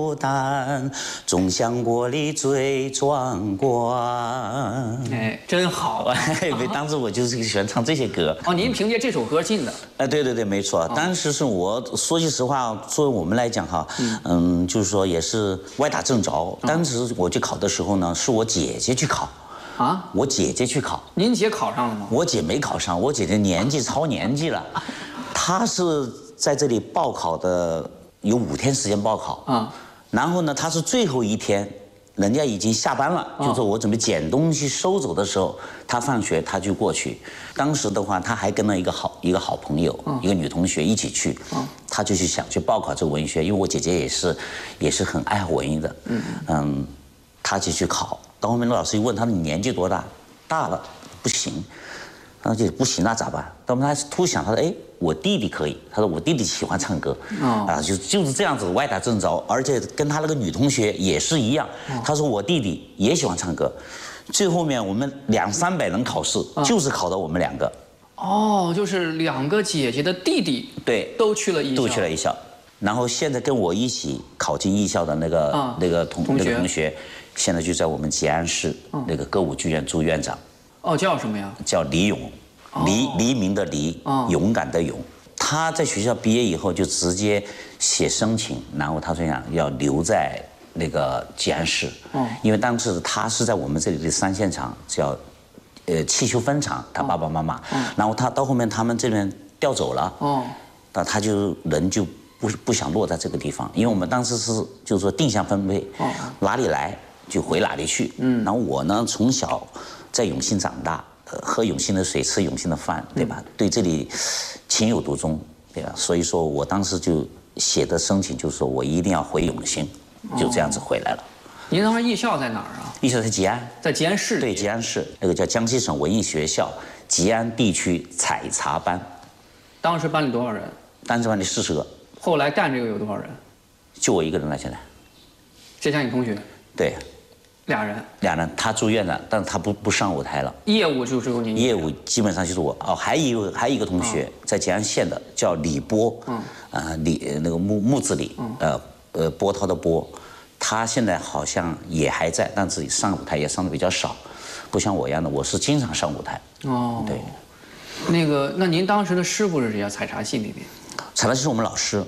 牡丹，总像锅里最壮观。 哎，真好！ 哎，当时我就是喜欢唱这些歌。 哦，您凭借这首歌进的？ 哎，对对对，没错。当时是我说句实话，作为我们来讲哈，就是说也是歪打正着。当时我去考的时候呢，是我姐姐去考。啊，我姐姐去考。 您姐考上了吗？ 我姐没考上，我姐姐年纪超年纪了，她是在这里报考的，有5天时间报考啊。然后呢，她是最后一天，人家已经下班了，就说我准备捡东西收走的时候，她放学她就过去。当时的话，她还跟了一个好朋友，一个女同学一起去，她就想去报考这个文学，因为我姐姐也是很爱文艺的，她就去考。到后面老师一问她你年纪多大？大了不行，然后就不行那咋办？到后面他突想，他说哎，我弟弟可以，他说我弟弟喜欢唱歌，就是这样子歪打正着，而且跟他那个女同学也是一样，他说我弟弟也喜欢唱歌，最后面我们200-300人考试，就是考到我们2个。 哦，就是2个姐姐的弟弟， 对， 都去了艺校， 都去了艺校。然后现在跟我一起考进艺校的那个同学。现在就在我们吉安市那个歌舞剧院做院长。 哦，叫什么呀？ 叫李勇，黎明的黎，勇敢的勇。他在学校毕业以后就直接写申请，然后他说要留在那个吉安市。因为当时他是在我们这里的3线厂叫汽修分厂，他爸爸妈妈。然后他到后面他们这边调走了。那他就人就不想落在这个地方，因为我们当时是就是说定向分配，哪里来就回哪里去。然后我呢，从小在永信长大，喝永信的水，吃永信的饭，对吧？对这里情有独钟，对吧？所以说我当时就写的申请，就是说我一定要回永信，就这样子回来了。 您当时艺校在哪儿啊？ 艺校在吉安， 在吉安市。 对，吉安市那个叫江西省文艺学校吉安地区采茶班。 当时班里多少人？ 当时班里40个。 后来干这个有多少人？ 就我一个人了，现在。 这家你同学？对。俩人， 他住院了，但是他不上舞台了。 业务就只有您。 业务基本上就是我。还有一个同学在吉安县的，叫李波，那个木字李，波涛的波，他现在好像也还在，但是上舞台也上的比较少，不像我一样的，我是经常上舞台。哦，对。 那您当时的师傅是谁啊？采茶戏里面。 采茶戏是我们老师。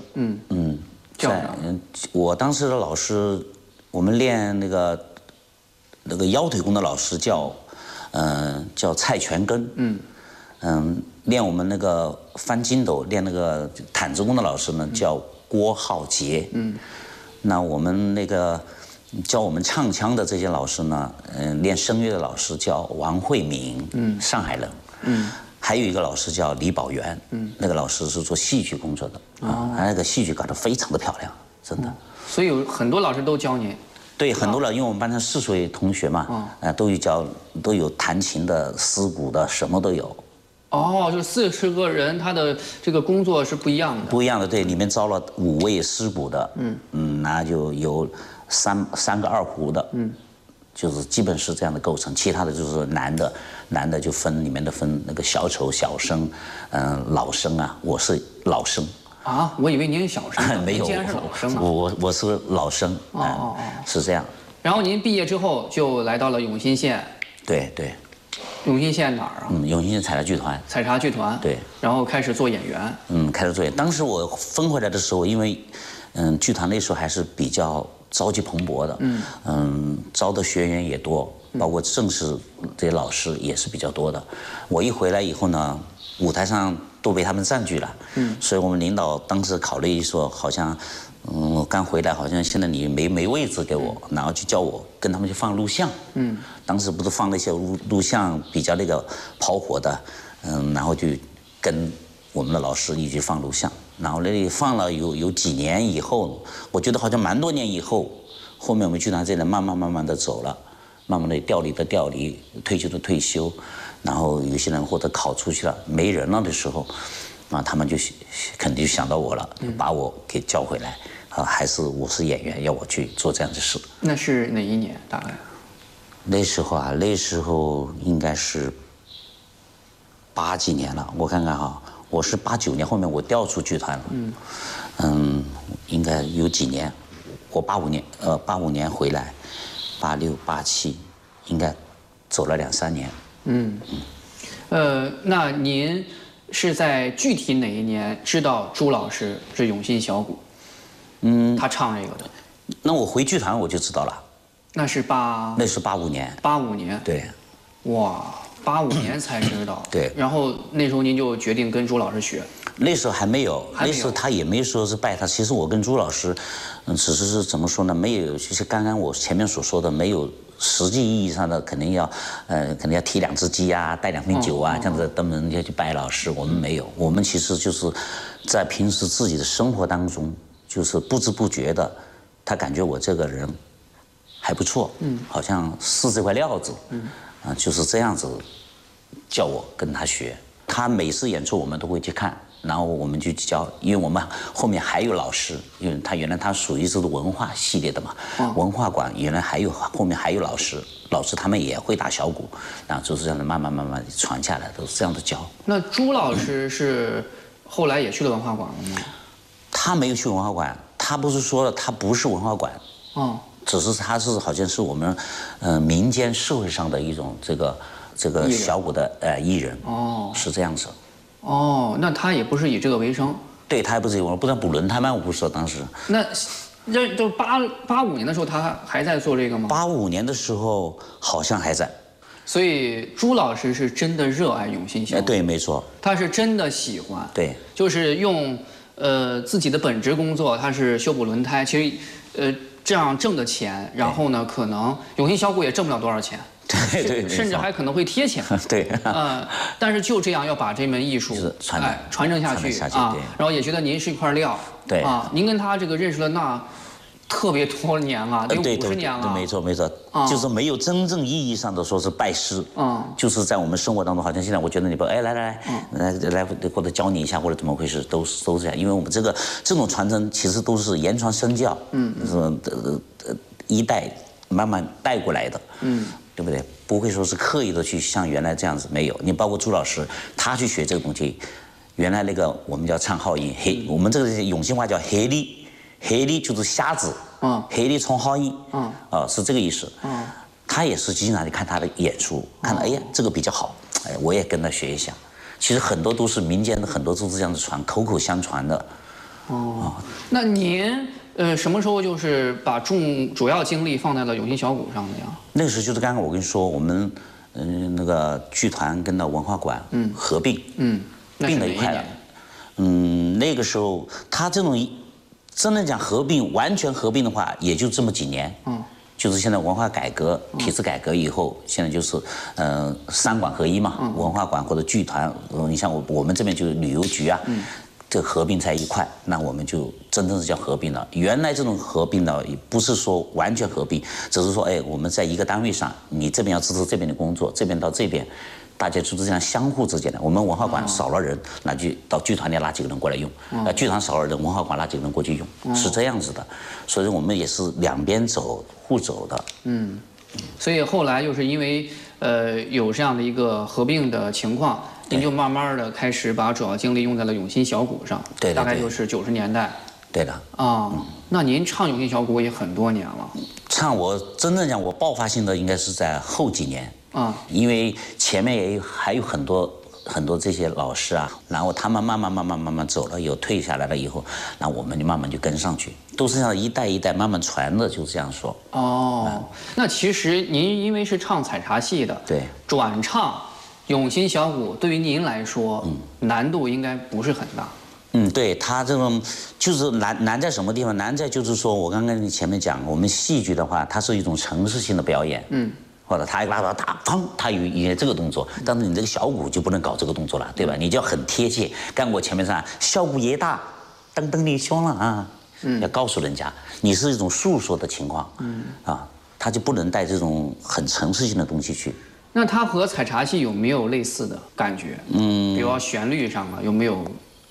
我当时的老师，我们练那个腰腿功的老师叫蔡全根，练我们那个翻筋斗练那个毯子功的老师呢叫郭浩杰，那我们那个教我们唱腔的这些老师呢，练声乐的老师叫王慧敏，上海人，还有一个老师叫李宝元，那个老师是做戏剧工作的，那个戏剧搞得非常的漂亮，真的。 所以有很多老师都教您。 对，很多人，因为我们班上40位同学嘛，都有弹琴的、丝鼓的，什么都有。 哦，就40个人，他的这个工作是不一样的。 不一样的，对，里面招了5位丝鼓的，那就有3个二胡的，就是基本是这样的构成。其他的就是男的就里面分那个小丑、小生，老生啊，我是老生。 啊，我以为您是小生， 没有， 竟然是老生啊！ 我是老生，是这样。 然后您毕业之后就来到了永新县。对。永新县哪儿啊？ 永新县采茶剧团。 采茶剧团。对。然后开始做演员。 开始做演员。当时我分回来的时候，因为剧团那时候还是比较朝气蓬勃的，招的学员也多，包括正式这些老师也是比较多的。我一回来以后呢，舞台上都被他们占据了，所以我们领导当时考虑说，好像，我刚回来，好像现在你没位置给我，然后就叫我跟他们去放录像，当时不是放那些录像比较那个跑火的，然后就跟我们的老师一起放录像，然后那里放了有几年以后，我觉得好像蛮多年以后，后面我们剧团这人慢慢的走了，慢慢的调离的调离，退休的退休。然后有些人或者考出去了没人了的时候，他们就肯定就想到我了，把我给叫回来，还是我是演员，要我去做这样的事。那是哪一年大概？那时候应该是80几年了，我看看哈，我是89年，后面我调出剧团了，应该有几年我85年回来，86、87，应该走了2、3年。 那您是在具体哪一年知道朱老师是永信小鼓？他唱这个的。 那我回剧团我就知道了。 那是 85年。 85年。 对。 哇，85年才知道。 对。 然后那时候您就决定跟朱老师学。 那时候还没有，那时候他也没说是拜他。其实我跟朱老师，只是怎么说呢？没有，就是刚刚我前面所说的，没有实际意义上的，肯定要提2只鸡啊，带2瓶酒啊，这样子登门要去拜老师。我们没有，我们其实就是在平时自己的生活当中，就是不知不觉的，他感觉我这个人还不错，好像是这块料子，就是这样子叫我跟他学。他每次演出我们都会去看，然后我们就教，因为我们后面还有老师，因为他原来他属于这个文化系列的嘛，文化馆原来后面还有老师他们也会打小鼓，然后就是这样的慢慢传下来，都是这样的教。 那朱老师是后来也去了文化馆了吗？ 他没有去文化馆，他不是说了他不是文化馆，只是他是好像是我们民间社会上的一种这个小鼓的艺人，是这样子。 那他也不是以这个为生。 对，他也不是以我不但补轮胎吗？我不说当时。 那就85年的时候，他还在做这个吗 ？85年的时候好像还在。 所以朱老师是真的热爱永信小鼓。 对，没错。 他是真的喜欢。 对。 就是用自己的本职工作，他是修补轮胎，其实这样挣的钱，然后呢，可能永信小鼓也挣不了多少钱。 对， 甚至还可能会贴钱。 对， 但是就这样要把这门艺术传承下去啊，然后也觉得您是一块料。 对啊，您跟他这个认识了那特别多年了，得有50年了。 没错，就是没有真正意义上的说是拜师。就是在我们生活当中，好像现在我觉得你不，来，或者教你一下，或者怎么回事，都是这样。因为我们这种传承其实都是言传身教，一代慢慢带过来的。对不对？不会说是刻意的去像原来这样子，没有。你包括朱老师，他去学这个东西，原来那个我们叫唱号音，我们这个永信话叫黑哩，黑哩就是瞎子，黑哩冲号音，是这个意思。他也是经常去看他的演出，看到哎呀这个比较好，哎我也跟他学一下。其实很多都是民间的，很多都是这样子传，口口相传的。 那您？什么时候就是把主要精力放在了永信小鼓上的呀？ 那个时候就是刚刚我跟你说，我们那个剧团跟到文化馆合并，并了一块了。那个时候他这种真的讲合并，完全合并的话，也就这么几年。就是现在文化改革、体制改革以后，现在就是3馆合一嘛，文化馆或者剧团，你像我们这边就是旅游局啊。这个合并在一块，那我们就真正是叫合并了。原来这种合并呢，也不是说完全合并，只是说，哎，我们在一个单位上，你这边要支持这边的工作，这边到这边，大家就是这样相互之间的。我们文化馆少了人，那就到剧团里拉几个人过来用；剧团少了人，文化馆拉几个人过去用，是这样子的。所以我们也是两边走，互走的。 所以后来又是因为有这样的一个合并的情况。您就慢慢的开始把主要精力用在了永信小鼓上， 对， 大概就是90年代。 对的。 那您唱永信小鼓也很多年了。 唱我真正讲我爆发性的应该是在后几年因为前面还有很多这些老师啊，然后他们慢慢走了，有退下来了以后，然后我们就慢慢就跟上去，都是这样一代一代慢慢传的，就这样说。 那其实您因为是唱采茶戏的， 对， 转唱永信小鼓对于您来说，难度应该不是很大。 对，他这种就是难在什么地方？难在就是说我刚刚前面讲，我们戏剧的话，它是一种程式性的表演，或者他一拉到打砰，他有这个动作，但是你这个小鼓就不能搞这个动作了，对吧？你就要很贴切。刚我前面说，小鼓也大，噔噔你凶了啊，要告诉人家你是一种诉说的情况，他就不能带这种很程式性的东西去。 那它和采茶戏有没有类似的感觉？比如说旋律上有没有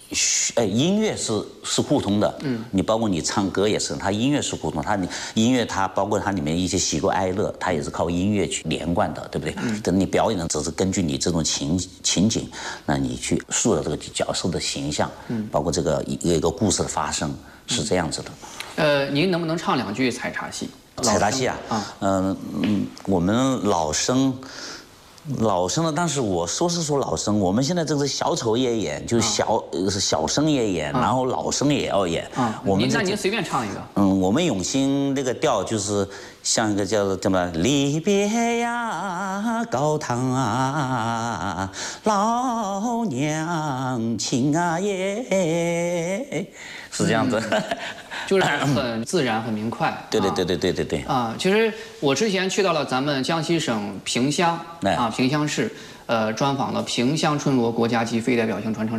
音乐是互通的，你包括你唱歌也是，它音乐是互通，音乐它包括它里面一些喜怒哀乐，它也是靠音乐去连贯的，对不对？等你表演的只是根据你这种情景，那你去塑造这个角色的形象，包括这个一个故事的发生是这样子的。 您能不能唱2句采茶戏？ 采茶戏啊，我们老生的，但是我说老生，我们现在这个小丑也演，就是小生也演，然后老生也要演。 那您随便唱一个。 我们永兴那个调就是像一个叫什么离别呀，高堂啊，老娘亲啊耶，是这样子。 就是很自然、很明快。 对。 其实我之前去到了咱们江西省萍乡平乡市，专访了萍乡春锣国家级非代表性传承人。